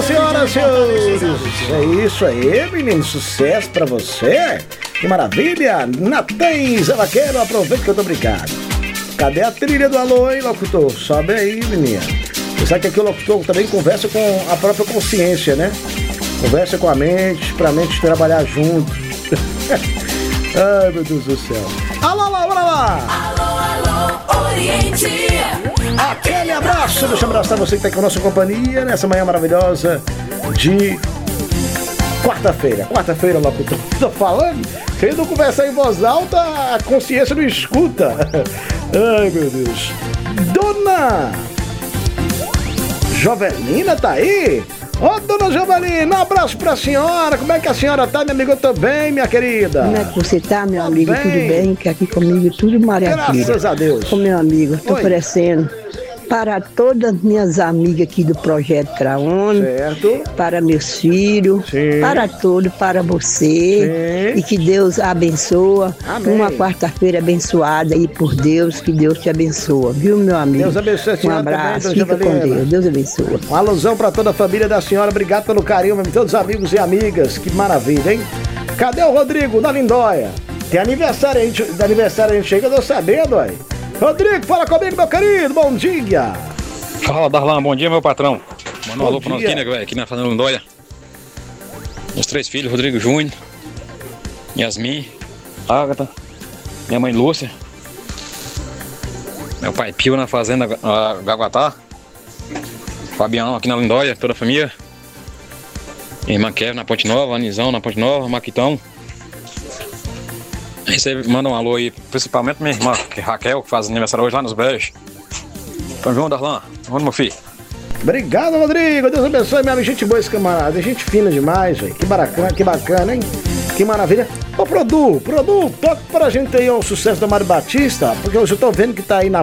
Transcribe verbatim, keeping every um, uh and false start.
Obrigado, senhoras e senhores. É isso aí, menino. Sucesso pra você. Que maravilha. Natães, ela quer, aproveita que eu tô brincando. Cadê a trilha do alô, hein, locutor? Sobe aí, menina. Você sabe que aqui o locutor também conversa com a própria consciência, né? Conversa com a mente, pra mente trabalhar junto. Ai, meu Deus do céu. Alô, alô, bora lá. Alô, alô, Oriente. Aquele abraço. Deixa eu abraçar você que tá com a nossa companhia nessa manhã maravilhosa de quarta-feira. Quarta-feira, locutor. Tô falando? Se ele não conversar em voz alta, a consciência não escuta. Ai, meu Deus. Dona Jovelina tá aí? Ô, dona Jovelina, um abraço pra senhora. Como é que a senhora tá, minha amiga? Eu tô bem, minha querida. Como é que você tá, meu Tô amigo? bem. Tudo bem? Que aqui comigo tudo maravilha. Graças a Deus. Ô, meu amigo, tô Oi. oferecendo para todas minhas amigas aqui do Projeto Craone, Certo. para meus filhos, Sim. para todos, para você. Sim. E que Deus abençoa. Amém. Uma quarta-feira abençoada aí por Deus, que Deus te abençoa, viu, meu amigo? Deus abençoe a Um senhora abraço, também, dona fica com Jovelina. Deus. Deus abençoa. Uma alusão pra toda a família da senhora. Obrigado pelo carinho, meu, todos os amigos e amigas. Que maravilha, hein? Cadê o Rodrigo, da Lindóia? Tem aniversário, a gente, de aniversário a gente chega, eu tô sabendo, aí. Rodrigo, fala comigo, meu querido. Bom dia. Fala, Darlan, bom dia, meu patrão. Manda um Bom alô pra nós dia. aqui, né, velho, aqui na Fazenda Lindóia. Meus três filhos, Rodrigo Júnior, Yasmin, Ágata, minha mãe Lúcia, meu pai Pio na Fazenda uh, Gaguatá, Fabião aqui na Lindóia, toda a família, minha irmã Kevin na Ponte Nova, Anizão na Ponte Nova, Maquitão. Aí você manda um alô aí, principalmente minha irmã, que é Raquel, que faz aniversário hoje lá nos Brejos. Tamo junto, Darlan. Vamos, meu filho. Obrigado, Rodrigo. Deus abençoe, minha amiga. Gente boa esse camarada. Gente fina demais, velho. Que bacana, que bacana, hein? Que maravilha. Ô, Produ, Produ, toca pra gente aí o sucesso da Mário Batista, porque hoje eu tô vendo que tá aí na